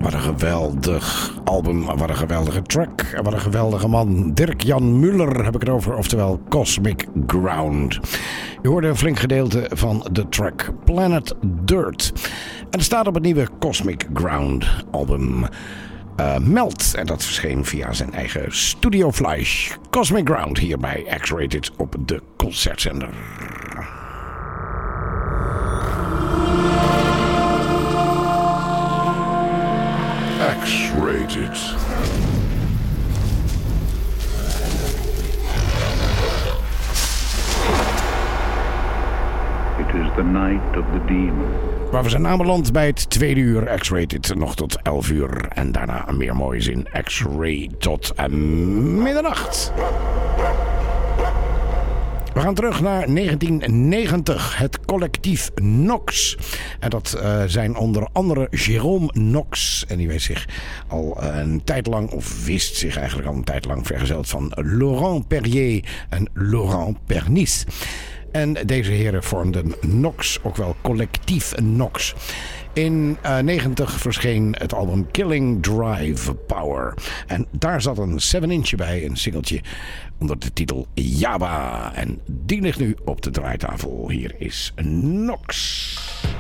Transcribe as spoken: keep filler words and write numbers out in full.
Wat een geweldig album, wat een geweldige track en wat een geweldige man. Dirk-Jan Muller heb ik het over, oftewel Cosmic Ground. Je hoorde een flink gedeelte van de track Planet Dirt. En het staat op het nieuwe Cosmic Ground album uh, Melt. En dat verscheen via zijn eigen Studio Flash. Cosmic Ground hier bij X-Rated op de Concertzender. X-Rated. It is the night of the demon. Waar we zijn aanbeland bij het tweede uur X-Rated nog tot elf uur. En daarna meer moois in X-Ray tot uh, middernacht. We gaan terug naar negentien negentig, het collectief Nox. En dat uh, zijn onder andere Jérôme Nox. En die weet zich al uh, een tijd lang, of wist zich eigenlijk al een tijd lang vergezeld van Laurent Perrier en Laurent Pernis. En deze heren vormden Nox, ook wel collectief Nox. In uh, negentig verscheen het album Killing Drive Power. En daar zat een seven inch bij, een singeltje onder de titel Java. En die ligt nu op de draaitafel. Hier is Nox.